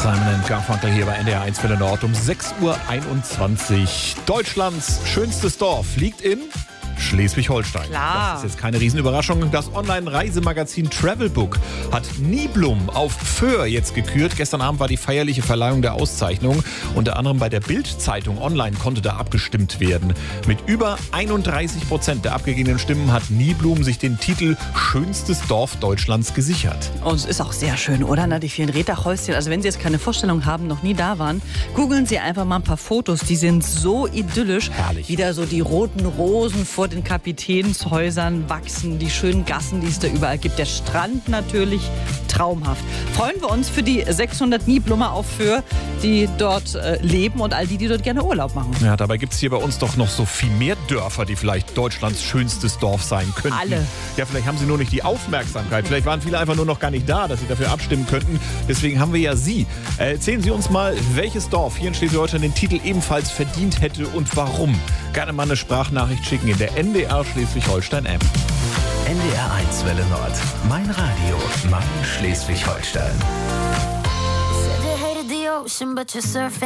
Simon & Garfunkel hier bei NDR 1 Welle Nord um 6:21 Uhr. Deutschlands schönstes Dorf liegt in Schleswig-Holstein. Klar. Das ist jetzt keine Riesenüberraschung. Das Online-Reisemagazin Travelbook hat Niblum auf Föhr jetzt gekürt. Gestern Abend war die feierliche Verleihung der Auszeichnung. Unter anderem bei der Bild-Zeitung online konnte da abgestimmt werden. Mit über 31% der abgegebenen Stimmen hat Niblum sich den Titel Schönstes Dorf Deutschlands gesichert. Und es ist auch sehr schön, oder? Na, die vielen Reddachhäuschen. Also wenn Sie jetzt keine Vorstellung haben, noch nie da waren, googeln Sie einfach mal ein paar Fotos. Die sind so idyllisch. Herrlich. Wieder so die roten Rosen vor den Kapitänshäusern wachsen, die schönen Gassen, die es da überall gibt. Der Strand natürlich traumhaft. Freuen wir uns für die 600 Niblumer auf Föhr, die dort leben und all die dort gerne Urlaub machen. Ja, dabei gibt es hier bei uns doch noch so viel mehr Dörfer, die vielleicht Deutschlands schönstes Dorf sein könnten. Alle. Ja, vielleicht haben sie nur nicht die Aufmerksamkeit. Vielleicht waren viele einfach nur noch gar nicht da, dass sie dafür abstimmen könnten. Deswegen haben wir ja Sie. Erzählen Sie uns mal, welches Dorf hier in Schleswig-Holstein den Titel ebenfalls verdient hätte und warum. Gerne mal eine Sprachnachricht schicken in der NDR Schleswig-Holstein-App. NDR 1 Welle Nord. Mein Radio, mein Schleswig-Holstein. Said you hated the ocean, but you're surfing.